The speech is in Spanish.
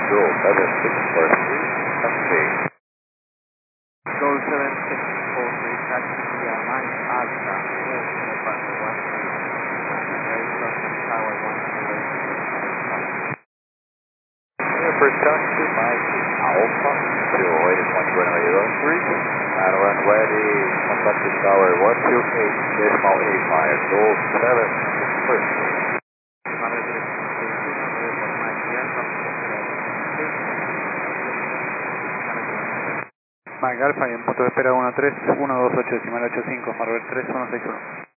Go 7643, taxi via Mike Alpha, November 13, aircraft tower 108. First taxi, Mike Alpha, to latest 120 and when ready, contact the tower 128.85, go 7 Mike Alpha y en punto de espera 13128 decimal 85, Marvel 3161.